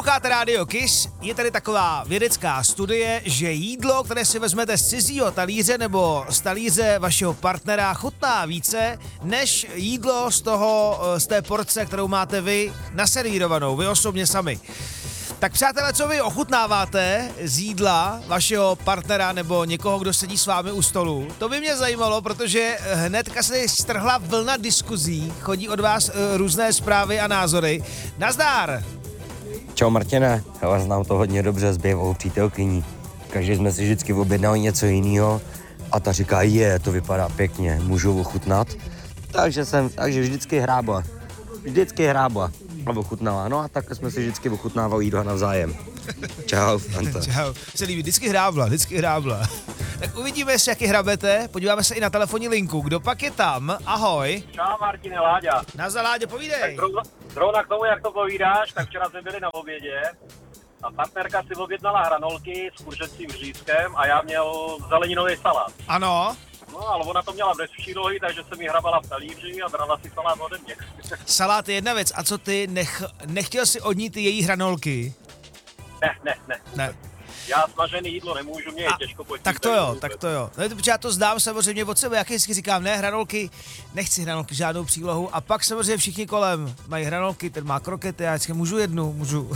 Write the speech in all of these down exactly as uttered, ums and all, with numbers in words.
Posloucháte Rádio Kiss, je tady taková vědecká studie, že jídlo, které si vezmete z cizího talíře nebo z talíře vašeho partnera, chutná více, než jídlo z toho, z té porce, kterou máte vy naservírovanou, vy osobně sami. Tak přátelé, co vy ochutnáváte z jídla vašeho partnera nebo někoho, kdo sedí s vámi u stolu? To by mě zajímalo, protože hnedka se strhla vlna diskuzí, chodí od vás uh, různé zprávy a názory. Nazdár! Čau Martine, já vás znám to hodně dobře s bývalou přítelkyní. Každý jsme si vždycky objednali něco jiného a ta říká, je, to vypadá pěkně, můžu ochutnat? Takže jsem, takže vždycky hrábla, vždycky hrábla a ochutnala. No a tak jsme si vždycky ochutnávali jídlo navzájem. Čau, Anta. Čau, se líbí, vždycky hrábla, vždycky hrábla. Tak uvidíme, jestli jaký hrabete, podíváme se i na telefonní linku. Kdo pak je tam? Ahoj. Čau Martine, Láďa. Nazdar, Láďo, povídej. Zrovna k tomu, jak to povídáš, tak včera jsme byli na obědě a partnerka si objednala hranolky s kuřecím řízkem a já měl zeleninový salát. Ano. No, ale ona to měla bez přílohy, takže jsem jí hrabala v talíři a brala si salát ode mě. Salát je jedna věc, a co ty, nech, nechtěl si od ní ty její hranolky? Ne, ne, ne. Ne. Já smažený jídlo nemůžu, mě je A, těžko počítat. tak to jo, tak to jo. No, protože já to zdám samozřejmě od sebe, jak vždycky říkám, ne, hranolky, nechci hranolky, žádnou přílohu. A pak samozřejmě všichni kolem mají hranolky, ten má krokety, já vždycky můžu jednu, můžu.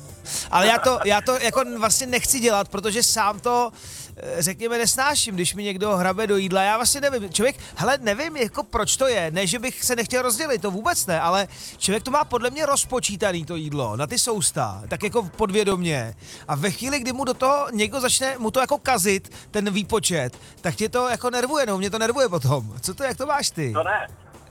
Ale já to, já to jako vlastně nechci dělat, protože sám to, řekněme, nesnáším, když mi někdo hrabe do jídla. Já vlastně nevím, člověk, hele, nevím, jako proč to je, ne, že bych se nechtěl rozdělit, to vůbec ne, ale člověk to má podle mě rozpočítaný, to jídlo, na ty sousta, tak jako podvědomě. A ve chvíli, kdy mu do toho někdo začne mu to jako kazit, ten výpočet, tak tě to jako nervuje, no, mě to nervuje potom. Co to, jak to máš ty? To ne.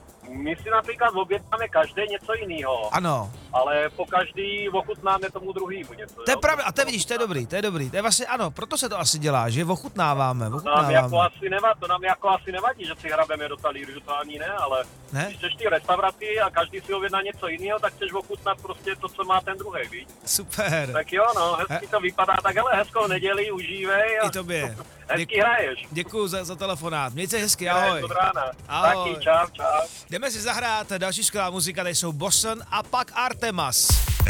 My si například objednáme každý něco jiného. Ano. Ale po každý ochutnáme tomu druhýmu něco. To je jo? pravda, a to vidíš, to je dobrý, to je dobrý. To je vlastně, ano, proto se to asi dělá, že ochutnáváme, To nám ochutnáváme. jako asi nevadí, to nám jako asi nevadí, že si hrabeme do talířů, to ani ne, ale Ne? když chceš ty restauraci a každý si objedná něco jiného, tak chceš ochutnat prostě to, co má ten druhý, víš? Super. Tak jo, no, hezky to vypadá, tak ale hezkou neděli, užívej. A I tobě. hezky hraješ. Děkuju za, za telefonát. Mějte se hezky, ahoj. Od rána. Ahoj. Taky, čau, čau. Jdeme si zahrát další skvělá muzika, tady jsou Boston a pak Artemas.